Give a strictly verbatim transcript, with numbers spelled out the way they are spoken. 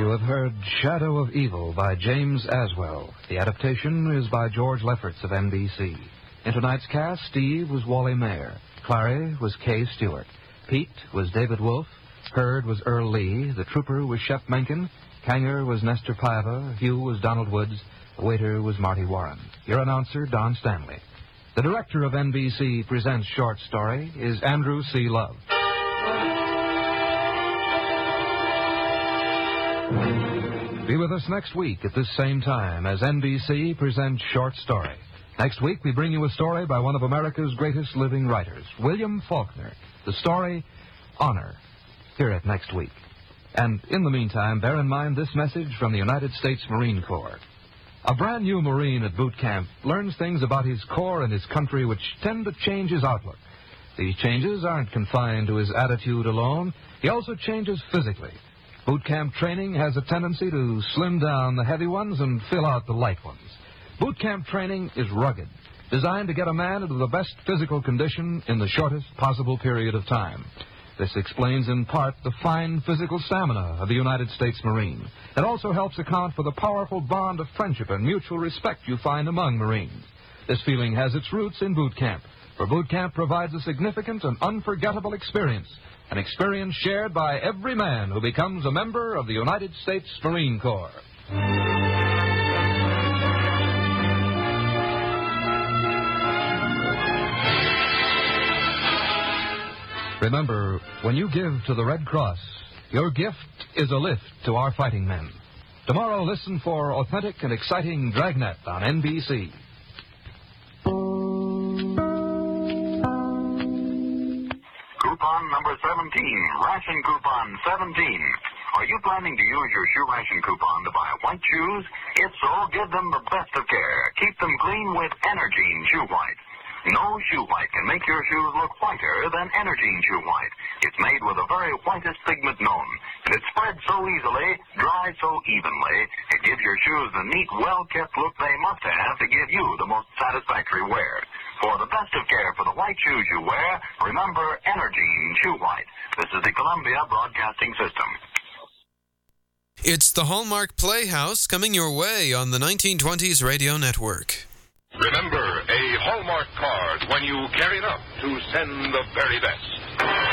You have heard Shadow of Evil by James Aswell. The adaptation is by George Lefferts of N B C. In tonight's cast, Steve was Wally Mayer. Clary was Kay Stewart. Pete was David Wolfe. Hurd was Earl Lee. The trooper was Shep Mencken. Kanger was Nestor Paiva. Hugh was Donald Woods. The waiter was Marty Warren. Your announcer, Don Stanley. The director of N B C Presents Short Story is Andrew C. Love. Be with us next week at this same time as N B C Presents Short Story. Next week, we bring you a story by one of America's greatest living writers, William Faulkner. The story, Honor. Hear it next week. And in the meantime, bear in mind this message from the United States Marine Corps. A brand new Marine at boot camp learns things about his Corps and his country which tend to change his outlook. These changes aren't confined to his attitude alone. He also changes physically. Boot camp training has a tendency to slim down the heavy ones and fill out the light ones. Boot camp training is rugged, designed to get a man into the best physical condition in the shortest possible period of time. This explains in part the fine physical stamina of the United States Marine. It also helps account for the powerful bond of friendship and mutual respect you find among Marines. This feeling has its roots in boot camp, for boot camp provides a significant and unforgettable experience, an experience shared by every man who becomes a member of the United States Marine Corps. Remember, when you give to the Red Cross, your gift is a lift to our fighting men. Tomorrow, listen for authentic and exciting Dragnet on N B C. Coupon number seventeen, ration coupon seventeen. Are you planning to use your shoe ration coupon to buy white shoes? If so, give them the best of care. Keep them clean with Energine Shoe White. No shoe white can make your shoes look whiter than Energine Shoe White. It's made with the very whitest pigment known, and it spreads so easily, dries so evenly, it gives your shoes the neat, well-kept look they must have to give you the most satisfactory wear. For the best of care for the white shoes you wear, remember Energine Shoe White. This is the Columbia Broadcasting System. It's the Hallmark Playhouse coming your way on the nineteen twenties Radio Network. Remember, a Hallmark card when you carry it up to send the very best.